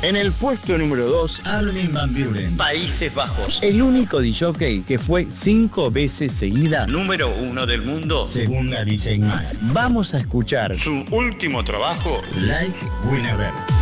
En el puesto número 2, Armin van Buuren, Países Bajos. el único disc-jockey que fue 5 veces seguida Número 1 del mundo. según la DJ Mag. Vamos a escuchar Su último trabajo. Like Whenever.